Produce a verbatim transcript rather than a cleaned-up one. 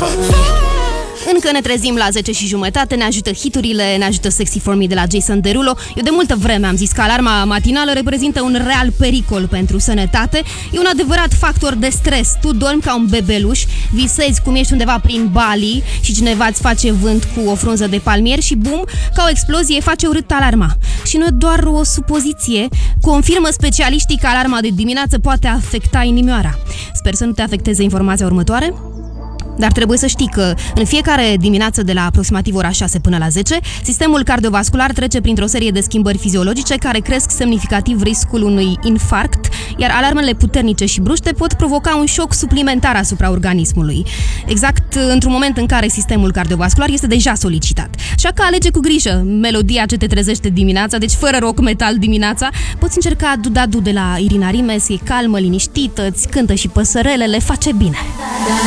Încă ne trezim la zece și jumătate, ne ajută hiturile, ne ajută Sexy For Me de la Jason Derulo. Eu de multă vreme am zis că alarma matinală reprezintă un real pericol pentru sănătate. E un adevărat factor de stres. Tu dormi ca un bebeluș, visezi cum ești undeva prin Bali și cineva îți face vânt cu o frunză de palmier și bum, ca o explozie face urât alarma. Și nu e doar o supoziție, confirmă specialiștii că alarma de dimineață poate afecta inimioara. Sper să nu te afecteze informația următoare. Dar trebuie să știi că în fiecare dimineață de la aproximativ ora șase până la zece, sistemul cardiovascular trece printr-o serie de schimbări fiziologice care cresc semnificativ riscul unui infarct, iar alarmele puternice și bruște pot provoca un șoc suplimentar asupra organismului. Exact într-un moment în care sistemul cardiovascular este deja solicitat. Așa că alege cu grijă melodia ce te trezește dimineața, deci fără rock metal dimineața. Poți încerca Dudadu de la Irina Rimes, e calmă, liniștită, îți cântă și păsărelele, face bine.